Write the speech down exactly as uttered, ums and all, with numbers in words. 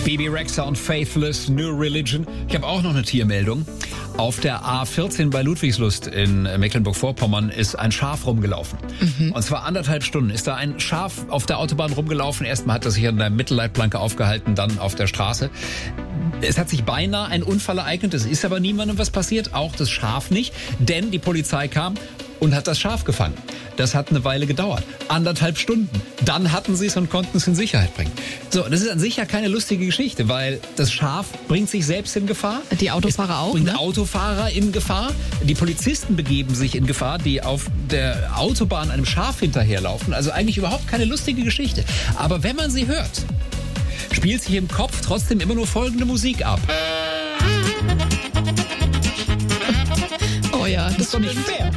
Bebe Rexha und Faithless, New Religion. Ich habe auch noch eine Tiermeldung. Auf der A vierzehn bei Ludwigslust in Mecklenburg-Vorpommern ist ein Schaf rumgelaufen. Mhm. Und zwar anderthalb Stunden ist da ein Schaf auf der Autobahn rumgelaufen. Erstmal hat er sich an der Mittelleitplanke aufgehalten, dann auf der Straße. Es hat sich beinahe ein Unfall ereignet. Es ist aber niemandem was passiert, auch das Schaf nicht. Denn die Polizei kam und hat das Schaf gefangen. Das hat eine Weile gedauert. Anderthalb Stunden. Dann hatten sie es und konnten es in Sicherheit bringen. So, das ist an sich ja keine lustige Geschichte, weil das Schaf bringt sich selbst in Gefahr. Die Autofahrer auch, bringt ne? Autofahrer in Gefahr. Die Polizisten begeben sich in Gefahr, die auf der Autobahn einem Schaf hinterherlaufen. Also eigentlich überhaupt keine lustige Geschichte. Aber wenn man sie hört, spielt sich im Kopf trotzdem immer nur folgende Musik ab. Oh ja, Das ist doch nicht fair.